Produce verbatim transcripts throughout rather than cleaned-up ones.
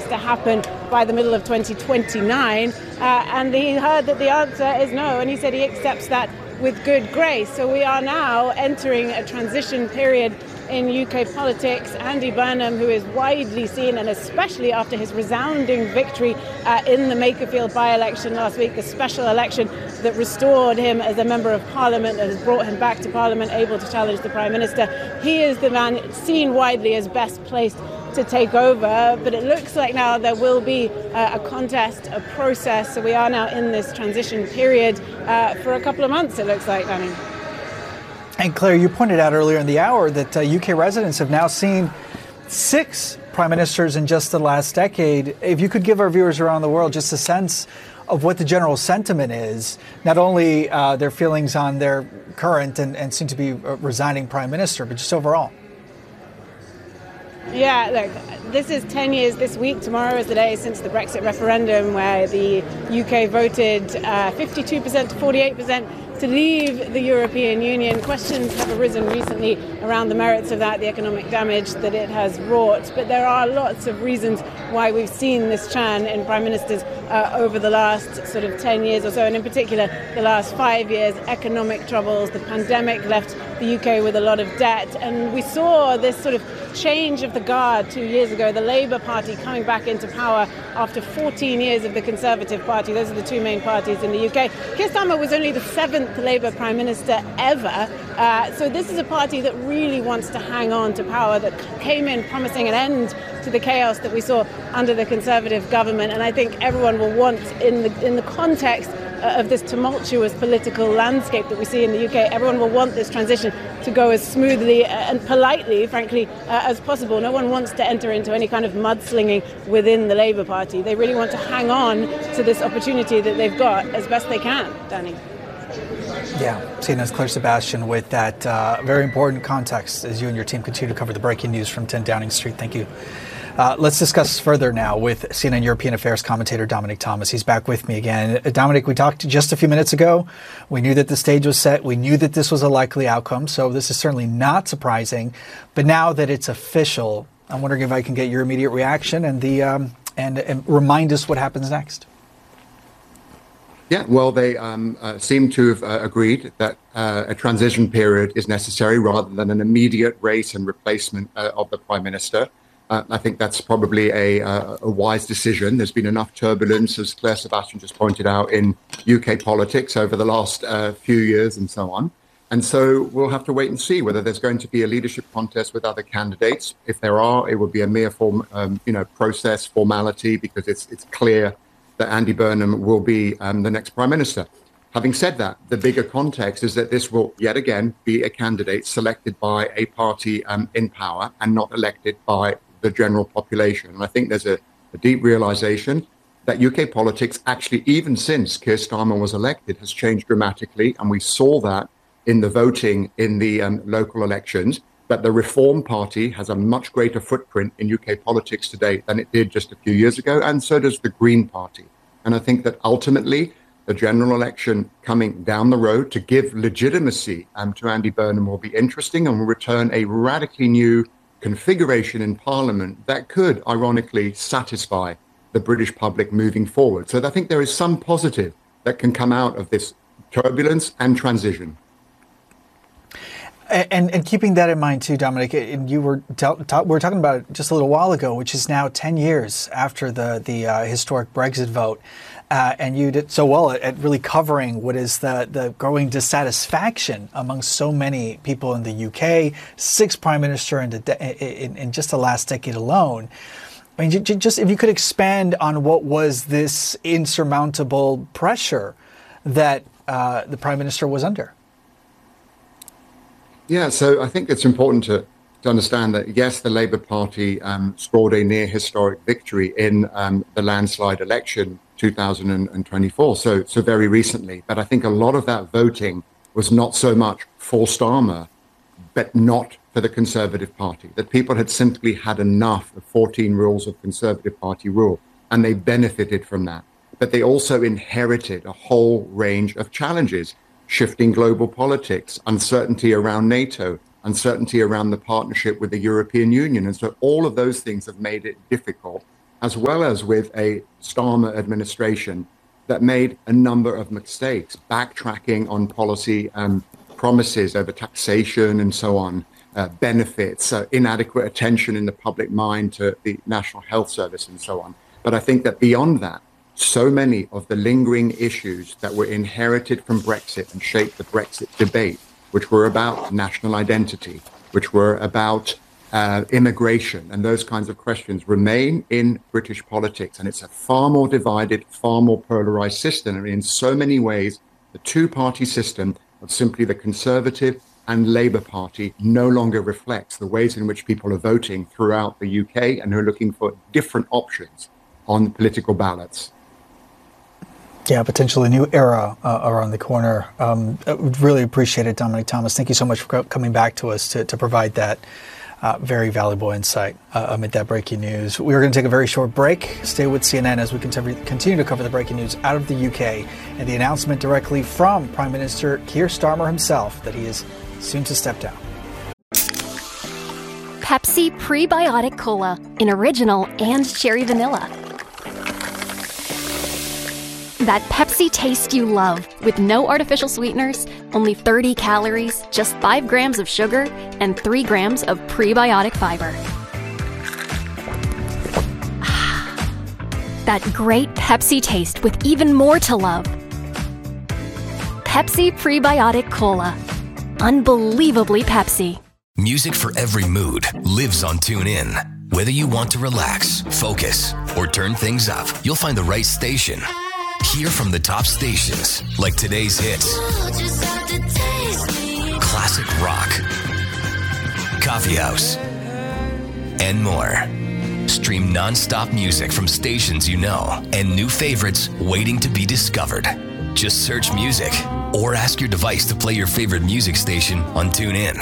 to happen by the middle of twenty twenty-nine. Uh, and he heard that the answer is no, and he said he accepts that with good grace. So we are now entering a transition period in U K politics. Andy Burnham, who is widely seen, and especially after his resounding victory uh, in the Makerfield by-election last week, the special election that restored him as a member of Parliament and has brought him back to Parliament, able to challenge the Prime Minister. He is the man seen widely as best placed to take over, but it looks like now there will be uh, a contest, a process. So we are now in this transition period uh, for a couple of months, it looks like, Danny. And Claire, you pointed out earlier in the hour that uh, U K residents have now seen six prime ministers in just the last decade. If you could give our viewers around the world just a sense of what the general sentiment is, not only uh, their feelings on their current and, and soon to be resigning prime minister, but just overall. Yeah, look, this is ten years this week. Tomorrow is the day since the Brexit referendum, where the U K voted uh, fifty-two percent to forty-eight percent to leave the European Union. Questions have arisen recently around the merits of that, the economic damage that it has wrought. But there are lots of reasons why we've seen this churn in prime ministers uh, over the last sort of ten years or so, and in particular the last five years. Economic troubles, the pandemic left the U K with a lot of debt, and we saw this sort of change of the guard two years ago, the Labour Party coming back into power after fourteen years of the Conservative Party. Those are the two main parties in the U K. Keir Starmer was only the seventh Labour Prime Minister ever. Uh, so this is a party that really wants to hang on to power, that came in promising an end to the chaos that we saw under the Conservative government. And I think everyone will want, in the in the context of this tumultuous political landscape that we see in the U K, everyone will want this transition to go as smoothly and politely, frankly, uh, as possible. No one wants to enter into any kind of mudslinging within the Labour Party. They really want to hang on to this opportunity that they've got as best they can, Danny. Yeah, C N N's Claire Sebastian with that uh, very important context as you and your team continue to cover the breaking news from ten Downing Street. Thank you. Uh, let's discuss further now with C N N European Affairs commentator Dominic Thomas. He's back with me again. Uh, Dominic, we talked just a few minutes ago. We knew that the stage was set. We knew that this was a likely outcome. So this is certainly not surprising. But now that it's official, I'm wondering if I can get your immediate reaction and the um, and, and remind us what happens next. Yeah, well, they um, uh, seem to have uh, agreed that uh, a transition period is necessary rather than an immediate race and replacement uh, of the Prime Minister. Uh, I think that's probably a, uh, a wise decision. There's been enough turbulence, as Claire Sebastian just pointed out, in U K politics over the last uh, few years and so on. And so we'll have to wait and see whether there's going to be a leadership contest with other candidates. If there are, it will be a mere form, um, you know, process formality, because it's it's clear that Andy Burnham will be um, the next Prime Minister. Having said that, the bigger context is that this will yet again be a candidate selected by a party um, in power and not elected by the general population. And I think there's a, a deep realization that U K politics, actually, even since Keir Starmer was elected, has changed dramatically. And we saw that in the voting in the um, local elections, that the Reform Party has a much greater footprint in U K politics today than it did just a few years ago, and so does the Green Party. And I think that ultimately, the general election coming down the road to give legitimacy um, to Andy Burnham will be interesting and will return a radically new configuration in Parliament that could, ironically, satisfy the British public moving forward. So I think there is some positive that can come out of this turbulence and transition. And, and keeping that in mind too, Dominic, and you were ta- ta- we were talking about it just a little while ago, which is now ten years after the the uh, historic Brexit vote, uh, and you did so well at, at really covering what is the the growing dissatisfaction among so many people in the U K. Sixth prime minister in, the de- in, in just the last decade alone. I mean, j- just if you could expand on what was this insurmountable pressure that uh, the prime minister was under. Yeah, so I think it's important to, to understand that, yes, the Labour Party um, scored a near historic victory in um, the landslide election two thousand twenty-four, so so very recently. But I think a lot of that voting was not so much for Starmer, but not for the Conservative Party, that people had simply had enough of fourteen rules of Conservative Party rule, and they benefited from that. But they also inherited a whole range of challenges. Shifting global politics, uncertainty around NATO, uncertainty around the partnership with the European Union. And so all of those things have made it difficult as well as with a Starmer administration that made a number of mistakes, backtracking on policy and promises over taxation and so on, uh, benefits, uh, inadequate attention in the public mind to the National Health Service and so on. But I think that beyond that, so many of the lingering issues that were inherited from Brexit and shaped the Brexit debate, which were about national identity, which were about uh, immigration and those kinds of questions, remain in British politics. And it's a far more divided, far more polarized system. And in so many ways, the two-party system of simply the Conservative and Labour Party no longer reflects the ways in which people are voting throughout the U K and who are looking for different options on political ballots. Yeah, potentially a new era uh, around the corner. Um, I would really appreciate it, Dominic Thomas. Thank you so much for co- coming back to us to, to provide that uh, very valuable insight uh, amid that breaking news. We are going to take a very short break. Stay with C N N as we continue, continue to cover the breaking news out of the U K and the announcement directly from Prime Minister Keir Starmer himself that he is soon to step down. Pepsi Prebiotic Cola in original and cherry vanilla. That Pepsi taste you love, with no artificial sweeteners, only thirty calories, just five grams of sugar, and three grams of prebiotic fiber. That great Pepsi taste with even more to love. Pepsi Prebiotic Cola. Unbelievably Pepsi. Music for every mood lives on TuneIn. Whether you want to relax, focus, or turn things up, you'll find the right station. Hear from the top stations, like today's hits, classic rock, coffee house, and more. Stream non-stop music from stations you know and new favorites waiting to be discovered. Just search music or ask your device to play your favorite music station on TuneIn.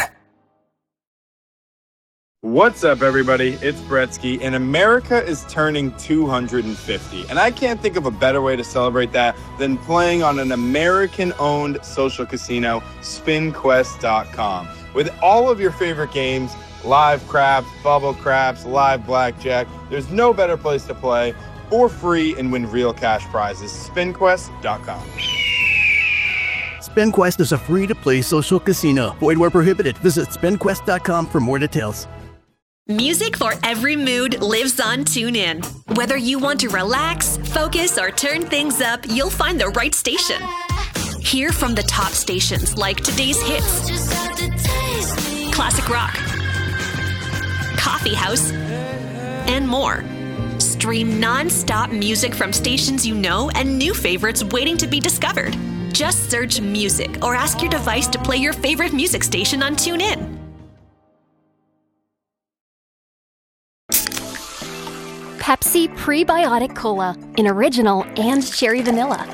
What's up, everybody? It's Bretsky, and America is turning two hundred fifty. And I can't think of a better way to celebrate that than playing on an American-owned social casino, spin quest dot com. With all of your favorite games, live craps, bubble craps, live blackjack, there's no better place to play for free and win real cash prizes. spin quest dot com. SpinQuest is a free-to-play social casino. Void where prohibited. Visit spin quest dot com for more details. Music for every mood lives on TuneIn. Whether you want to relax, focus, or turn things up, you'll find the right station. Hear from the top stations like today's hits, classic rock, coffee house, and more. Stream non-stop music from stations you know and new favorites waiting to be discovered. Just search music or ask your device to play your favorite music station on TuneIn. Pepsi Prebiotic Cola in original and cherry vanilla.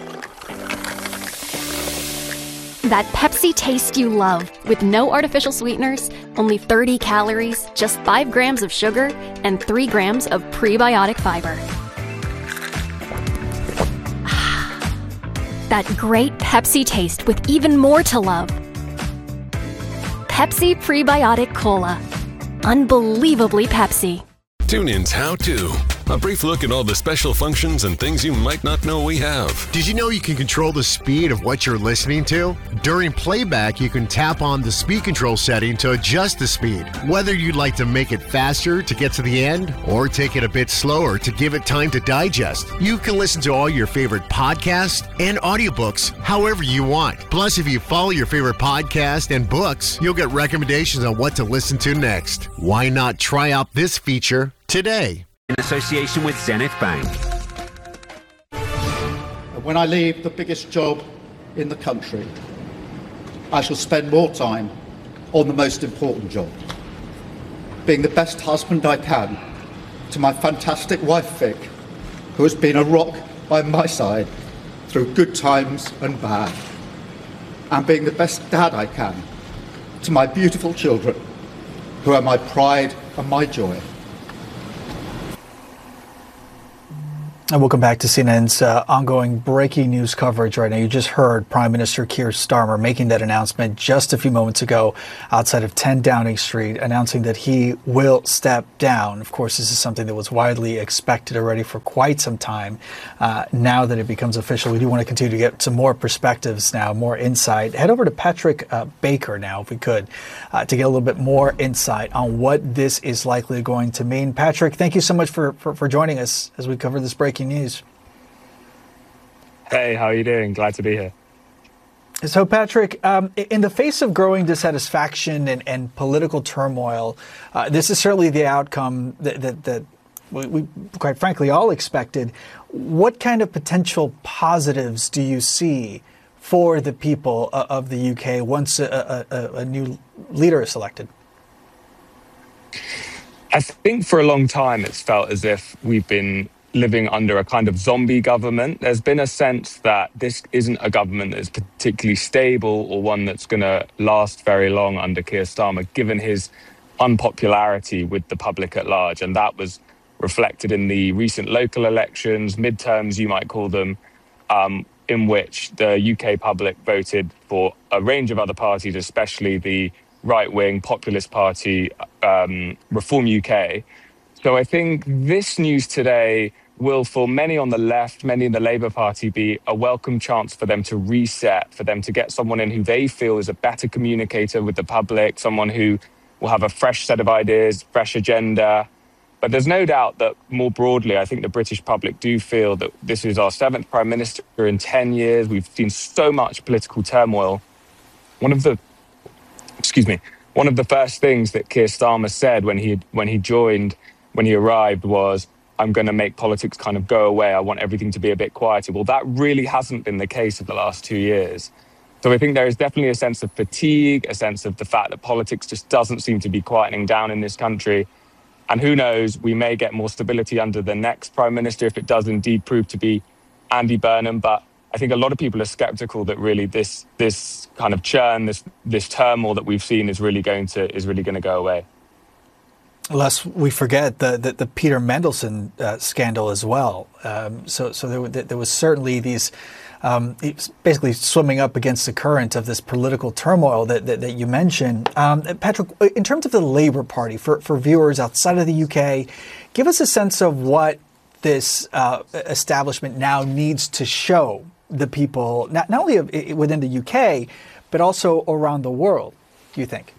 That Pepsi taste you love, with no artificial sweeteners, only thirty calories, just five grams of sugar, and three grams of prebiotic fiber. That great Pepsi taste with even more to love. Pepsi Prebiotic Cola. Unbelievably Pepsi. TuneIn's How To. A brief look at all the special functions and things you might not know we have. Did you know you can control the speed of what you're listening to? During playback, you can tap on the speed control setting to adjust the speed. Whether you'd like to make it faster to get to the end or take it a bit slower to give it time to digest, you can listen to all your favorite podcasts and audiobooks however you want. Plus, if you follow your favorite podcast and books, you'll get recommendations on what to listen to next. Why not try out this feature today? In association with Zenith Bank. When I leave the biggest job in the country, I shall spend more time on the most important job, being the best husband I can to my fantastic wife Vic, who has been a rock by my side through good times and bad, and being the best dad I can to my beautiful children, who are my pride and my joy. And welcome back to C N N's uh, ongoing breaking news coverage right now. You just heard Prime Minister Keir Starmer making that announcement just a few moments ago outside of ten Downing Street, announcing that he will step down. Of course, this is something that was widely expected already for quite some time. Uh, now that it becomes official, we do want to continue to get some more perspectives now, more insight. Head over to Patrick uh, Baker now, if we could, uh, to get a little bit more insight on what this is likely going to mean. Patrick, thank you so much for, for, for joining us as we cover this breaking news. Hey, how are you doing? Glad to be here. So, Patrick, um, in the face of growing dissatisfaction and, and political turmoil, uh, this is certainly the outcome that, that, that we, we, quite frankly, all expected. What kind of potential positives do you see for the people of the U K once a, a, a new leader is selected? I think for a long time it's felt as if we've been living under a kind of zombie government. There's been a sense that this isn't a government that's particularly stable or one that's going to last very long under Keir Starmer, given his unpopularity with the public at large. And that was reflected in the recent local elections, midterms, you might call them, um, in which the U K public voted for a range of other parties, especially the right-wing populist party, um, Reform U K. So I think this news today will, for many on the left, many in the Labour Party, be a welcome chance for them to reset, for them to get someone in who they feel is a better communicator with the public, someone who will have a fresh set of ideas, fresh agenda. But there's no doubt that more broadly, I think the British public do feel that this is our seventh Prime Minister in ten years. We've seen so much political turmoil. One of the, excuse me, one of the first things that Keir Starmer said when he when he joined, when he arrived, was, I'm going to make politics kind of go away. I want everything to be a bit quieter. Well, that really hasn't been the case of the last two years. So I think there is definitely a sense of fatigue, a sense of the fact that politics just doesn't seem to be quietening down in this country. And who knows, we may get more stability under the next Prime Minister if it does indeed prove to be Andy Burnham. But I think a lot of people are sceptical that really this this kind of churn, this this turmoil that we've seen is really going to is really going to go away. Lest we forget the, the, the Peter Mandelson uh, scandal as well. Um, so so there, there was certainly these, um, basically swimming up against the current of this political turmoil that, that, that you mentioned. Um, Patrick, in terms of the Labour Party, for, for viewers outside of the U K, give us a sense of what this uh, establishment now needs to show the people, not, not only within the U K, but also around the world, do you think?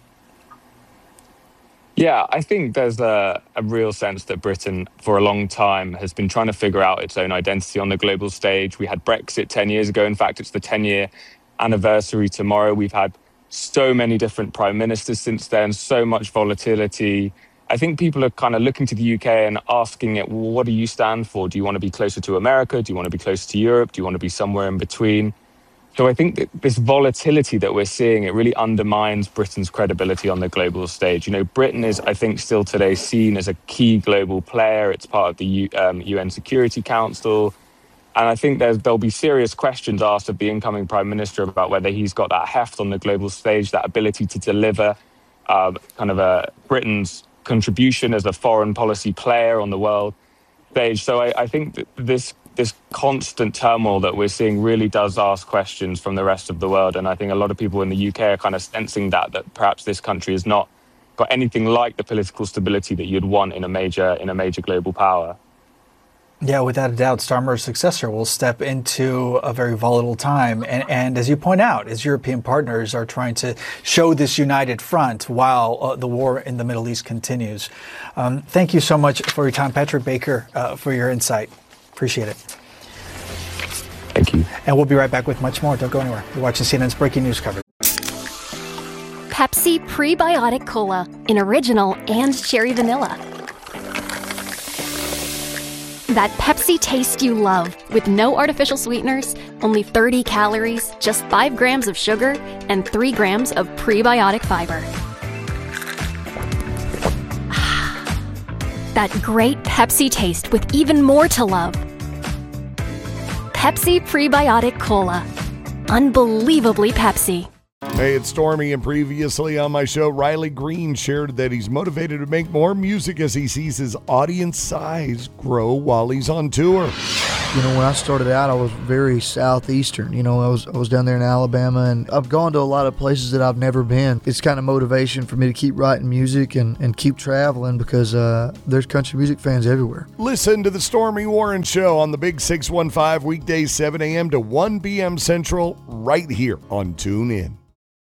Yeah, I think there's a, a real sense that Britain, for a long time, has been trying to figure out its own identity on the global stage. We had Brexit ten years ago. In fact, it's the ten-year anniversary tomorrow. We've had so many different prime ministers since then, so much volatility. I think people are kind of looking to the U K and asking it, well, what do you stand for? Do you want to be closer to America? Do you want to be closer to Europe? Do you want to be somewhere in between? So I think that this volatility that we're seeing, it really undermines Britain's credibility on the global stage. You know, Britain is, I think, still today seen as a key global player. It's part of the U, um, U N Security Council. And I think there's, there'll be serious questions asked of the incoming Prime Minister about whether he's got that heft on the global stage, that ability to deliver uh, kind of a Britain's contribution as a foreign policy player on the world stage. So I, I think that this this constant turmoil that we're seeing really does ask questions from the rest of the world. And I think a lot of people in the U K are kind of sensing that, that perhaps this country has not got anything like the political stability that you'd want in a major in a major global power. Yeah, without a doubt, Starmer's successor will step into a very volatile time. And, and as you point out, his European partners are trying to show this united front while uh, the war in the Middle East continues. Um, thank you so much for your time, Patrick Baker, uh, for your insight. Appreciate it. Thank you. And we'll be right back with much more. Don't go anywhere. You're watching C N N's Breaking News coverage. Pepsi Prebiotic Cola in original and cherry vanilla. That Pepsi taste you love, with no artificial sweeteners, only thirty calories, just five grams of sugar, and three grams of prebiotic fiber. That great Pepsi taste with even more to love. Pepsi Prebiotic Cola. Unbelievably Pepsi. Hey, it's Stormy, and previously on my show, Riley Green shared that he's motivated to make more music as he sees his audience size grow while he's on tour. You know, when I started out, I was very southeastern. You know, I was I was down there in Alabama, and I've gone to a lot of places that I've never been. It's kind of motivation for me to keep writing music and, and keep traveling because uh, there's country music fans everywhere. Listen to the Stormy Warren Show on the Big six one five, weekdays seven a.m. to one p.m. Central, right here on TuneIn.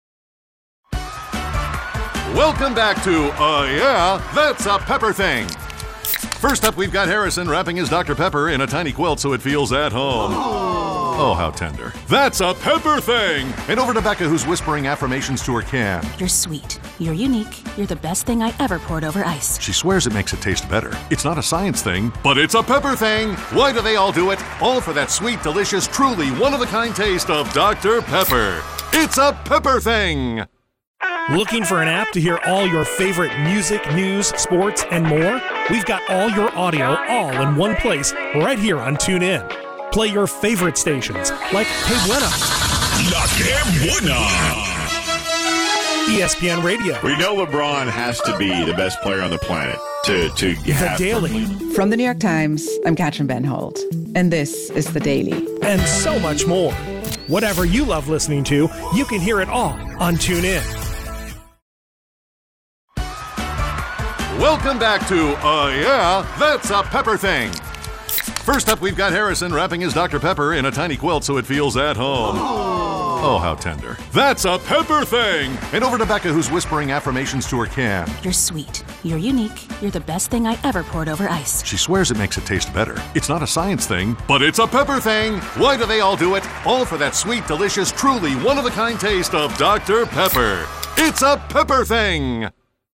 Welcome back to Uh Yeah, That's a Pepper Thing. First up, we've got Harrison wrapping his Doctor Pepper in a tiny quilt so it feels at home. Oh, how tender. That's a Pepper Thing! And over to Becca, who's whispering affirmations to her can. You're sweet. You're unique. You're the best thing I ever poured over ice. She swears it makes it taste better. It's not a science thing, but it's a Pepper Thing! Why do they all do it? All for that sweet, delicious, truly one-of-a-kind taste of Doctor Pepper. It's a Pepper Thing! Looking for an app to hear all your favorite music, news, sports, and more? We've got all your audio all in one place right here on TuneIn. Play your favorite stations like Que Buena, La Que Buena, E S P N Radio. We know LeBron has to be the best player on the planet to, to have... The Daily. From the New York Times, I'm Katrin Benhold, and this is The Daily. And so much more. Whatever you love listening to, you can hear it all on TuneIn. Welcome back to Uh Yeah, That's a Pepper Thing. First up, we've got Harrison wrapping his Doctor Pepper in a tiny quilt so it feels at home. Oh, how tender. That's a Pepper Thing! And over to Becca, who's whispering affirmations to her can. You're sweet. You're unique. You're the best thing I ever poured over ice. She swears it makes it taste better. It's not a science thing, but it's a Pepper Thing! Why do they all do it? All for that sweet, delicious, truly one-of-a-kind taste of Doctor Pepper. It's a Pepper Thing!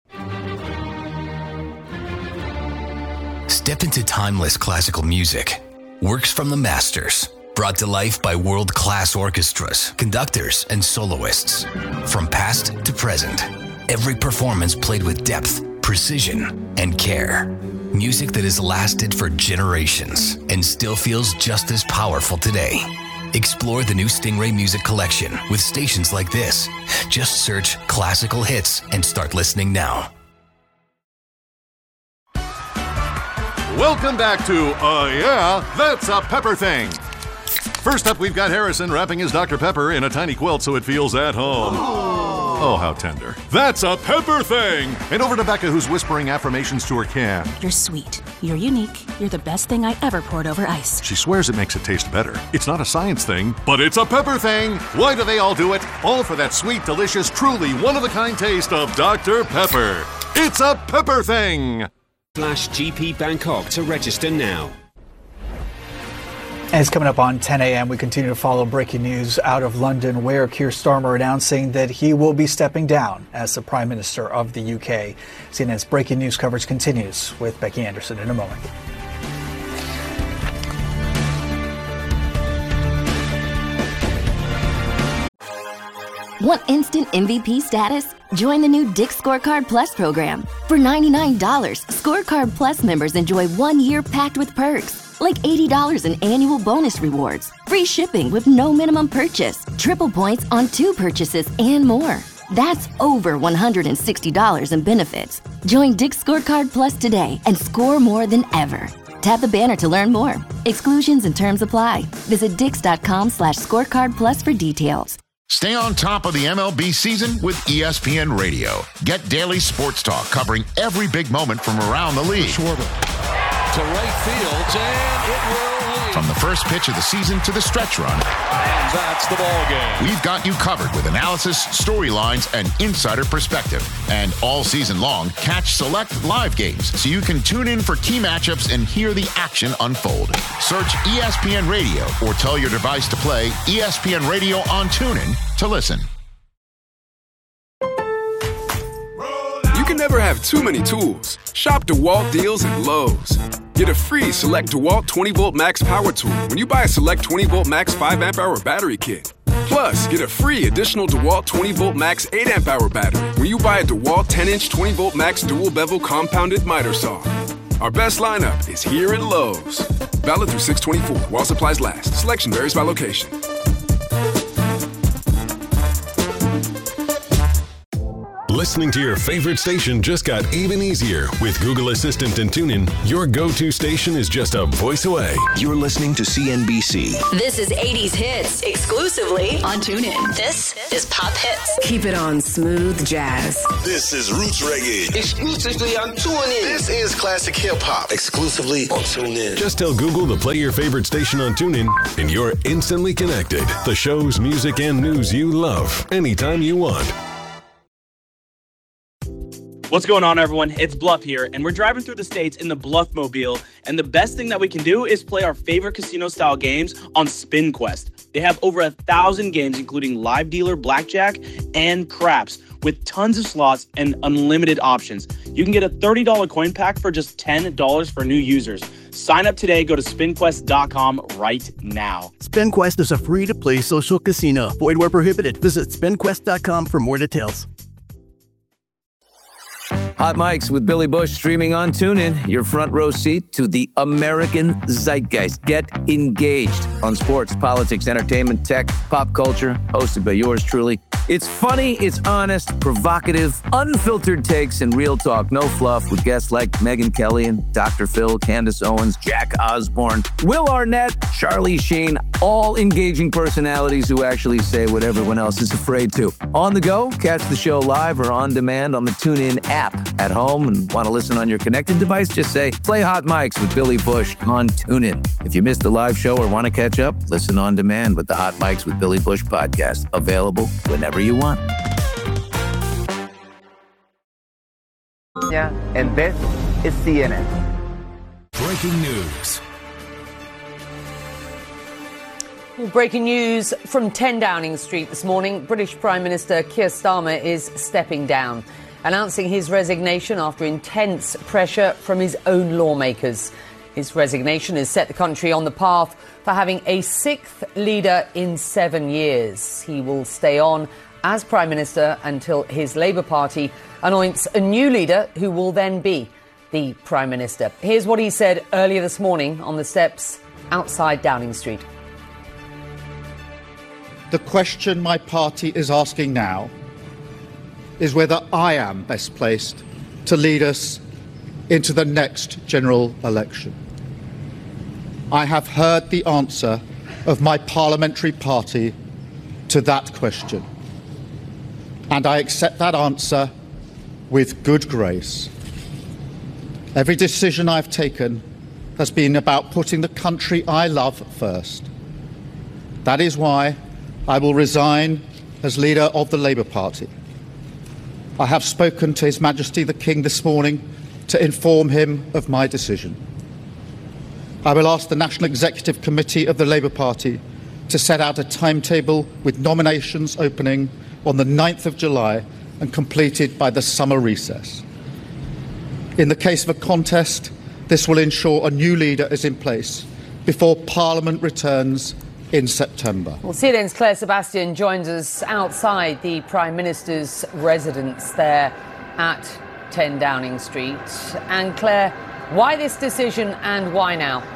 Step into timeless classical music. Works from the masters. Brought to life by world-class orchestras, conductors, and soloists. From past to present, every performance played with depth, precision, and care. Music that has lasted for generations and still feels just as powerful today. Explore the new Stingray Music Collection with stations like this. Just search classical hits and start listening now. Welcome back to Uh Yeah, That's a Pepper Thing. First up, we've got Harrison wrapping his Doctor Pepper in a tiny quilt so it feels at home. Oh, how tender. That's a Pepper Thing! And over to Becca, who's whispering affirmations to her can. You're sweet. You're unique. You're the best thing I ever poured over ice. She swears it makes it taste better. It's not a science thing, but it's a Pepper Thing! Why do they all do it? All for that sweet, delicious, truly one-of-a-kind taste of Doctor Pepper. It's a Pepper Thing! Slash G P Bangkok to register now. And it's coming up on ten a.m. We continue to follow breaking news out of London, where Keir Starmer announcing that he will be stepping down as the Prime Minister of the U K. C N N's breaking news coverage continues with Becky Anderson in a moment. Want instant M V P status? Join the new Dick's Scorecard Plus program. For ninety-nine dollars, Scorecard Plus members enjoy one year packed with perks, like eighty dollars in annual bonus rewards, free shipping with no minimum purchase, triple points on two purchases, and more. That's over one hundred sixty dollars in benefits. Join Dick's Scorecard Plus today and score more than ever. Tap the banner to learn more. Exclusions and terms apply. Visit dix.com slash scorecard plus for details. Stay on top of the M L B season with E S P N Radio. Get daily sports talk covering every big moment from around the league. Schwarber to right field, and it will lead. From the first pitch of the season to the stretch run. And that's the ball game. We've got you covered with analysis, storylines, and insider perspective. And all season long, catch select live games so you can tune in for key matchups and hear the action unfold. Search E S P N Radio or tell your device to play E S P N Radio on TuneIn to listen. You can never have too many tools. Shop DeWalt deals at Lowe's. Get a free Select DeWalt twenty volt Max Power Tool when you buy a Select twenty volt Max five amp hour battery kit. Plus, get a free additional DeWalt twenty volt Max eight amp hour battery when you buy a DeWalt ten inch twenty volt Max dual bevel compounded miter saw. Our best lineup is here at Lowe's. Valid through six twenty-four while supplies last. Selection varies by location. Listening to your favorite station just got even easier. With Google Assistant and TuneIn, your go-to station is just a voice away. You're listening to C N B C. This is eighties hits exclusively on TuneIn. This is Pop Hits. Keep it on smooth jazz. This is Roots Reggae. Exclusively on TuneIn. This is classic hip hop. Exclusively on TuneIn. Just tell Google to play your favorite station on TuneIn, and you're instantly connected. The shows, music, and news you love anytime you want. What's going on, everyone? It's Bluff here, and we're driving through the states in the Bluffmobile, and the best thing that we can do is play our favorite casino-style games on SpinQuest. They have over a thousand games, including live dealer blackjack and craps, with tons of slots and unlimited options. You can get a thirty dollars coin pack for just ten dollars for new users. Sign up today. Go to spin quest dot com right now. SpinQuest is a free-to-play social casino. Void where prohibited. Visit spin quest dot com for more details. Hot Mics with Billy Bush streaming on TuneIn. Your front row seat to the American zeitgeist. Get engaged on sports, politics, entertainment, tech, pop culture. Hosted by yours truly. It's funny, it's honest, provocative, unfiltered takes, and real talk. No fluff with guests like Megyn Kelly and Doctor Phil, Candace Owens, Jack Osborne, Will Arnett, Charlie Sheen. All engaging personalities who actually say what everyone else is afraid to. On the go, catch the show live or on demand on the TuneIn app. At home and want to listen on your connected device, just say, play Hot Mics with Billy Bush on TuneIn. If you missed the live show or want to catch up, listen on demand with the Hot Mics with Billy Bush podcast. Available whenever you want. Yeah, and this is C N N. Breaking news. Well, breaking news from ten Downing Street this morning. British Prime Minister Keir Starmer is stepping down, announcing his resignation after intense pressure from his own lawmakers. His resignation has set the country on the path for having a sixth leader in seven years. He will stay on as Prime Minister until his Labour Party anoints a new leader who will then be the Prime Minister. Here's what he said earlier this morning on the steps outside Downing Street. The question my party is asking now is whether I am best placed to lead us into the next general election. I have heard the answer of my parliamentary party to that question, and I accept that answer with good grace. Every decision I've taken has been about putting the country I love first. That is why I will resign as leader of the Labour Party. I have spoken to His Majesty the King this morning to inform him of my decision. I will ask the National Executive Committee of the Labour Party to set out a timetable with nominations opening on the ninth of July and completed by the summer recess. In the case of a contest, this will ensure a new leader is in place before Parliament returns in September. Well, C N N's Claire Sebastian joins us outside the Prime Minister's residence there at ten Downing Street. And Claire, why this decision and why now?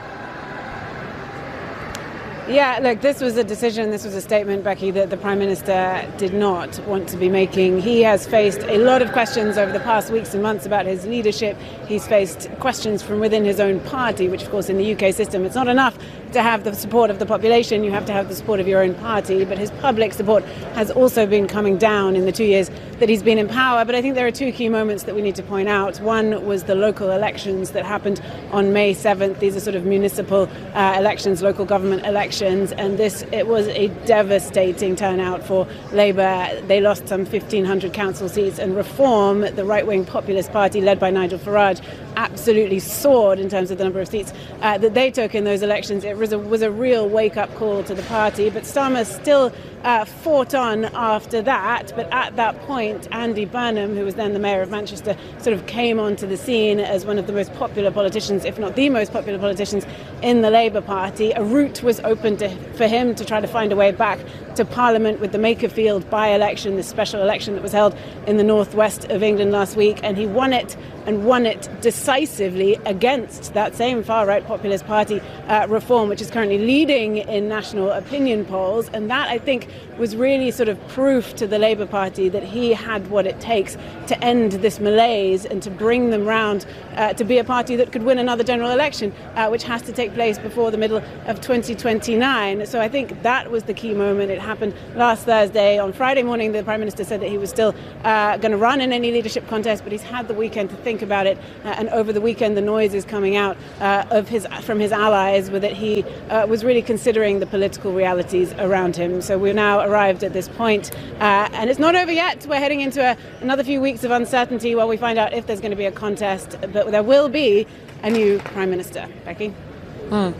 Yeah, look, this was a decision, this was a statement, Becky, that the Prime Minister did not want to be making. He has faced a lot of questions over the past weeks and months about his leadership. He's faced questions from within his own party, which, of course, in the U K system, it's not enough to have the support of the population. You have to have the support of your own party. But his public support has also been coming down in the two years that he's been in power. But I think there are two key moments that we need to point out. One was the local elections that happened on May seventh. These are sort of municipal uh, elections, local government elections. And this, it was a devastating turnout for Labour. They lost some fifteen hundred council seats, and Reform, the right-wing populist party led by Nigel Farage, absolutely soared in terms of the number of seats uh, that they took in those elections. It was a, was a real wake-up call to the party. But Starmer still uh, fought on after that. But at that point, Andy Burnham, who was then the mayor of Manchester, sort of came onto the scene as one of the most popular politicians, if not the most popular politicians in the Labour Party. A route was open to, for him to try to find a way back to Parliament with the Makerfield by-election, the special election that was held in the northwest of England last week, and he won it and won it decisively against that same far-right populist party, uh, Reform, which is currently leading in national opinion polls. And that, I think, was really sort of proof to the Labour Party that he had what it takes to end this malaise and to bring them round uh, to be a party that could win another general election, uh, which has to take place before the middle of twenty twenty-nine. So I think that was the key moment. It happened last Thursday. On Friday morning, the Prime Minister said that he was still uh, going to run in any leadership contest, but he's had the weekend to think about it. Uh, and over the weekend, the noise is coming out uh, of his from his allies with that he uh, was really considering the political realities around him. So we've now arrived at this point, uh, and it's not over yet. We're heading into a, another few weeks of uncertainty while we find out if there's going to be a contest, but there will be a new Prime Minister. Becky? Hmm.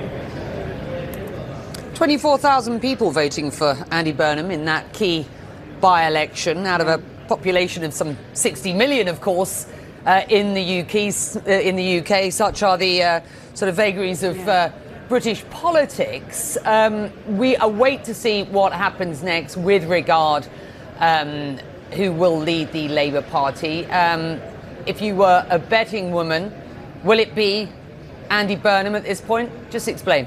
twenty-four thousand people voting for Andy Burnham in that key by-election out of a population of some sixty million, of course, uh, in the U K. Uh, in the U K, such are the uh, sort of vagaries of uh, British politics. Um, we await to see what happens next with regard um, who will lead the Labour Party. Um, if you were a betting woman, will it be Andy Burnham at this point? Just explain.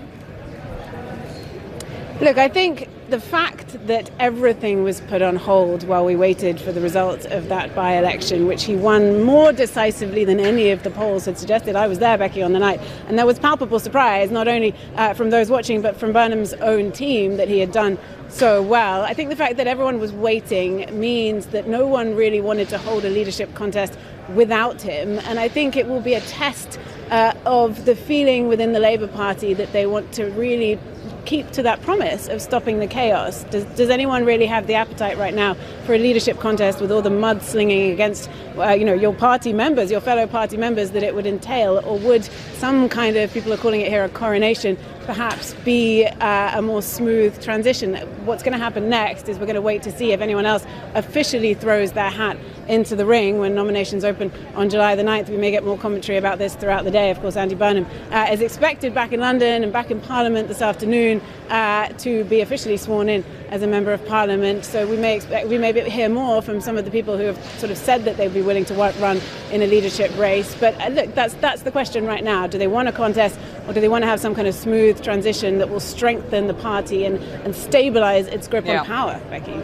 Look, I think the fact that everything was put on hold while we waited for the result of that by-election, which he won more decisively than any of the polls had suggested. I was there, Becky, on the night, and there was palpable surprise, not only uh, from those watching, but from Burnham's own team, that he had done so well. I think the fact that everyone was waiting means that no one really wanted to hold a leadership contest without him, and I think it will be a test uh, of the feeling within the Labour Party that they want to really keep to that promise of stopping the chaos. Does, does anyone really have the appetite right now for a leadership contest with all the mudslinging against uh, you know, your party members, your fellow party members that it would entail? Or would some kind of, people are calling it here a coronation, perhaps be uh, a more smooth transition? What's going to happen next is we're going to wait to see if anyone else officially throws their hat into the ring when nominations open on July the ninth. We may get more commentary about this throughout the day. Of course, Andy Burnham uh, is expected back in London and back in Parliament this afternoon uh, to be officially sworn in as a Member of Parliament. So we may expect, we may hear more from some of the people who have sort of said that they'd be willing to work, run in a leadership race. But uh, look, that's that's the question right now. Do they want a contest, or do they want to have some kind of smooth transition that will strengthen the party and, and stabilise its grip yeah. on power, Becky?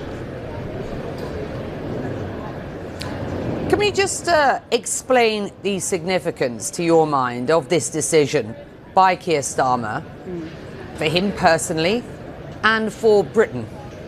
Can we just uh, explain the significance, to your mind, of this decision by Keir Starmer, mm. for him personally and for Britain?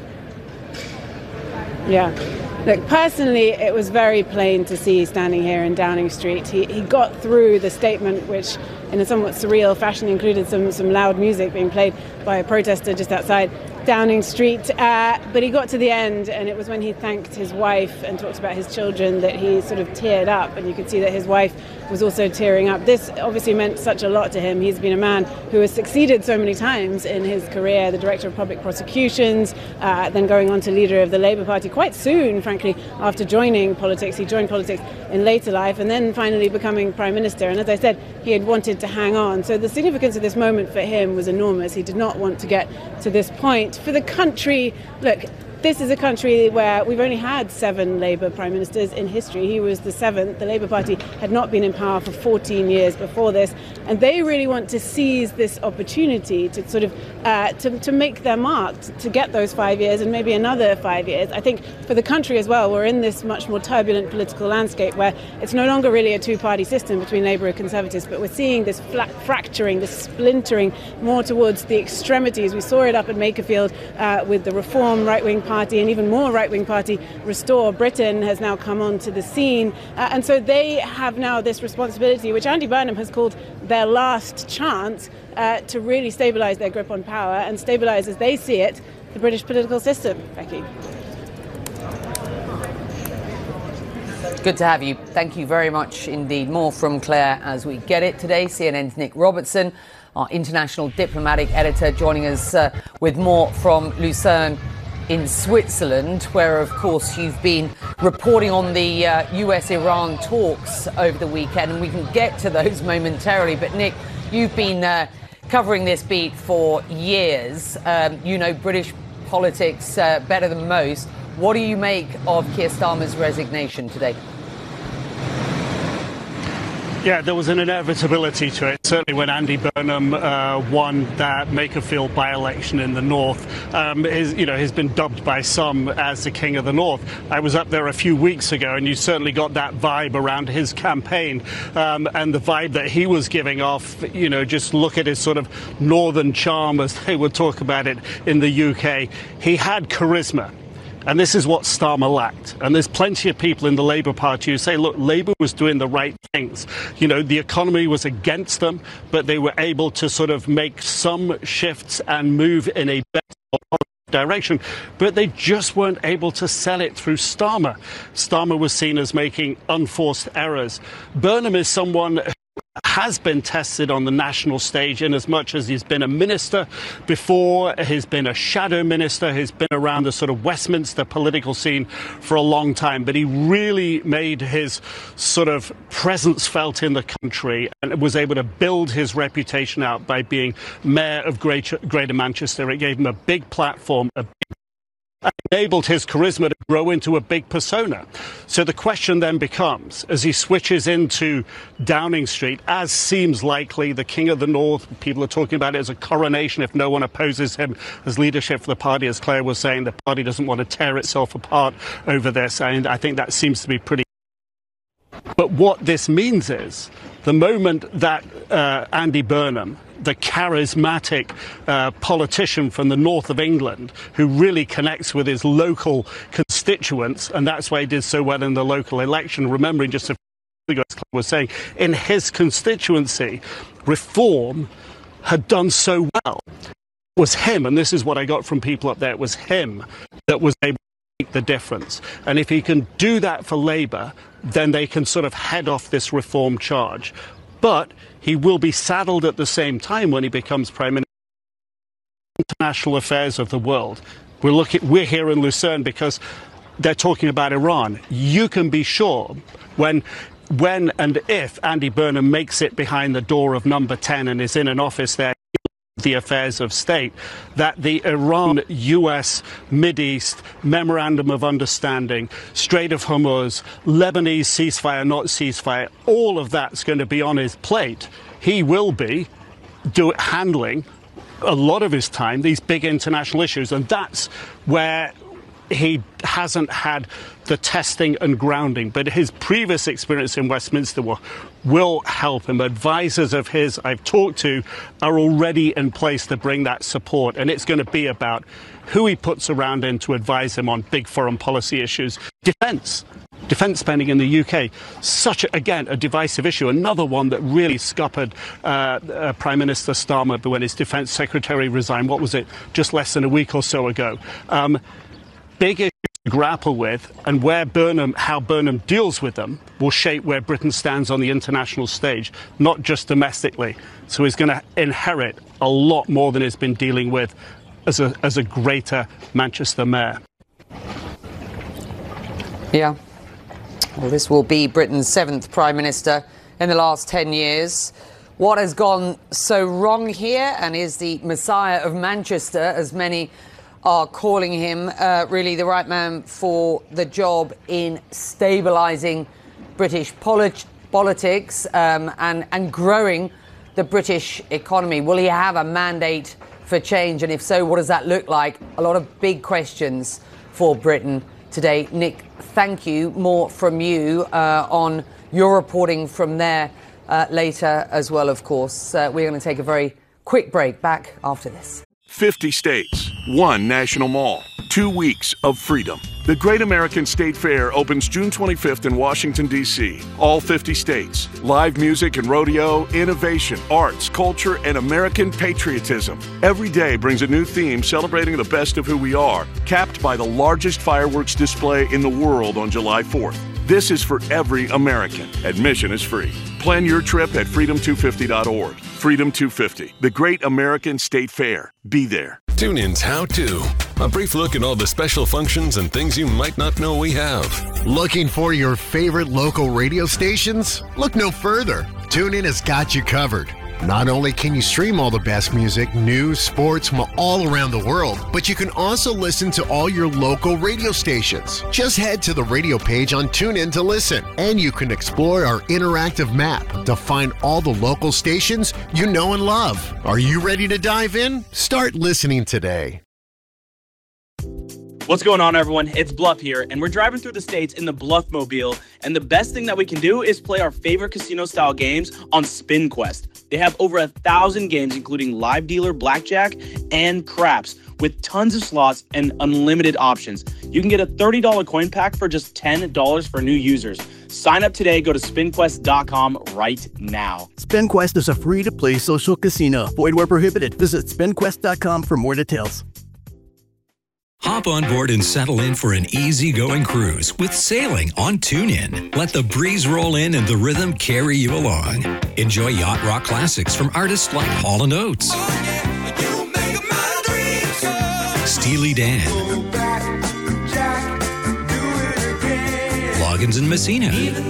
Yeah. Look, personally, it was very plain to see standing here in Downing Street. He, he got through the statement, which in a somewhat surreal fashion included some, some loud music being played by a protester just outside Downing Street, uh, but he got to the end, and it was when he thanked his wife and talked about his children that he sort of teared up, and you could see that his wife was also tearing up. This obviously meant such a lot to him. He's been a man who has succeeded so many times in his career, the Director of Public Prosecutions, uh, then going on to leader of the Labour Party quite soon, frankly, after joining politics. He joined politics in later life and then finally becoming Prime Minister, and as I said, he had wanted to hang on. So the significance of this moment for him was enormous. He did not want to get to this point. For the country, look, this is a country where we've only had seven Labour Prime Ministers in history. He was the seventh. The Labour Party had not been in power for fourteen years before this, and they really want to seize this opportunity to sort of uh, to, to make their mark, to get those five years and maybe another five years. I think for the country as well, we're in this much more turbulent political landscape where it's no longer really a two-party system between Labour and Conservatives, but we're seeing this flat fracturing, this splintering more towards the extremities. We saw it up at Makerfield uh, with the Reform right-wing party, and even more right-wing party, Restore Britain, has now come onto the scene. Uh, and so they have now this responsibility, which Andy Burnham has called their last chance uh, to really stabilise their grip on power and stabilise, as they see it, the British political system. Becky. Good to have you. Thank you very much indeed. More from Claire as we get it today. C N N's Nick Robertson, our international diplomatic editor, joining us uh, with more from Lucerne in Switzerland, where, of course, you've been reporting on the uh, U S Iran talks over the weekend, and we can get to those momentarily. But, Nick, you've been uh, covering this beat for years. Um, you know British politics uh, better than most. What do you make of Keir Starmer's resignation today? Yeah, there was an inevitability to it. Certainly when Andy Burnham uh, won that Makerfield by-election in the North, um, his, you know, he's been dubbed by some as the King of the North. I was up there a few weeks ago, and you certainly got that vibe around his campaign um, and the vibe that he was giving off. You know, just look at his sort of northern charm, as they would talk about it in the U K. He had charisma. And this is what Starmer lacked. And there's plenty of people in the Labour Party who say, look, Labour was doing the right things. You know, the economy was against them, but they were able to sort of make some shifts and move in a better direction. But they just weren't able to sell it through Starmer. Starmer was seen as making unforced errors. Burnham is someone who has been tested on the national stage in as much as he's been a minister before, he's been a shadow minister, he's been around the sort of Westminster political scene for a long time, but he really made his sort of presence felt in the country and was able to build his reputation out by being mayor of Greater, Greater Manchester. It gave him a big platform, a big enabled his charisma to grow into a big persona. So the question then becomes, as he switches into Downing Street, as seems likely, the King of the North, people are talking about it as a coronation if no one opposes him as leadership for the party. As Claire was saying, the party doesn't want to tear itself apart over this, and I think that seems to be pretty. But what this means is, the moment that uh, Andy Burnham, the charismatic uh, politician from the north of England, who really connects with his local constituents, and that's why he did so well in the local election, remembering just a few ago, as Claire was saying, in his constituency, reform had done so well. It was him, and this is what I got from people up there, it was him that was able to make the difference. And if he can do that for Labour, then they can sort of head off this reform charge. But he will be saddled at the same time when he becomes Prime Minister. International affairs of the world. We're looking, we're here in Lucerne because they're talking about Iran. You can be sure when, when and if Andy Burnham makes it behind the door of number ten and is in an office there, the affairs of state, that the Iran U S Mideast Memorandum of Understanding, Strait of Hormuz, Lebanese ceasefire, not ceasefire, all of that's going to be on his plate. He will be do it, handling a lot of his time these big international issues, and that's where he hasn't had the testing and grounding, but his previous experience in Westminster will, will help him. Advisors of his I've talked to are already in place to bring that support, and it's going to be about who he puts around him to advise him on big foreign policy issues. Defence. Defence spending in the U K, such, a, again, a divisive issue. Another one that really scuppered uh, uh, Prime Minister Starmer when his Defence Secretary resigned, what was it, just less than a week or so ago. Um, big issues to grapple with, and where Burnham, how Burnham deals with them will shape where Britain stands on the international stage, not just domestically. So he's going to inherit a lot more than he's been dealing with as a, as a greater Manchester mayor. Yeah. Well, this will be Britain's seventh Prime Minister in the last ten years. What has gone so wrong here, and is the Messiah of Manchester, as many are calling him, uh, really the right man for the job in stabilising British polit- politics um, and, and growing the British economy? Will he have a mandate for change? And if so, what does that look like? A lot of big questions for Britain today. Nick, thank you. More from you uh, on your reporting from there uh, later as well, of course. Uh, we're going to take a very quick break. Back after this. fifty states, one national mall, two weeks of freedom. The Great American State Fair opens June twenty-fifth in Washington, D C All fifty states. Live music and rodeo, innovation, arts, culture, and American patriotism. Every day brings a new theme celebrating the best of who we are, capped by the largest fireworks display in the world on July fourth. This is for every American. Admission is free. Plan your trip at freedom two fifty dot org. Freedom two fifty, the Great American State Fair. Be there. TuneIn's How To. A brief look at all the special functions and things you might not know we have. Looking for your favorite local radio stations? Look no further. TuneIn has got you covered. Not only can you stream all the best music, news, sports from all around the world, but you can also listen to all your local radio stations. Just head to the radio page on TuneIn to listen, and you can explore our interactive map to find all the local stations you know and love. Are you ready to dive in? Start listening today. What's going on, everyone? It's Bluff here, and we're driving through the states in the Bluff Mobile, and the best thing that we can do is play our favorite casino-style games on SpinQuest. They have over a thousand games, including live dealer, blackjack, and craps, with tons of slots and unlimited options. You can get a thirty dollars coin pack for just ten dollars for new users. Sign up today. Go to spin quest dot com right now. SpinQuest is a free-to-play social casino. Void where prohibited. Visit spin quest dot com for more details. Hop on board and settle in for an easy-going cruise with sailing on TuneIn. Let the breeze roll in and the rhythm carry you along. Enjoy yacht rock classics from artists like Hall and Oates, Steely Dan, Loggins and Messina,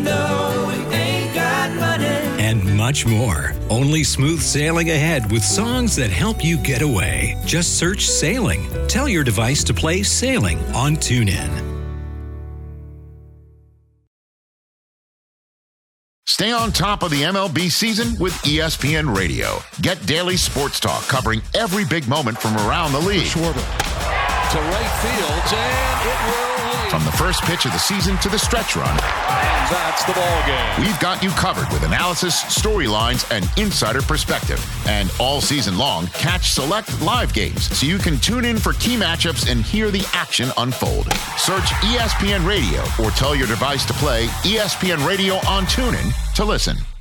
and much more. Only smooth sailing ahead with songs that help you get away. Just search Sailing. Tell your device to play Sailing on TuneIn. Stay on top of the M L B season with E S P N Radio. Get daily sports talk covering every big moment from around the league. Schwarber to right field, and it will lead. From the first pitch of the season to the stretch run. And that's the ball game. We've got you covered with analysis, storylines, and insider perspective. And all season long, catch select live games so you can tune in for key matchups and hear the action unfold. Search E S P N Radio or tell your device to play E S P N Radio on TuneIn to listen.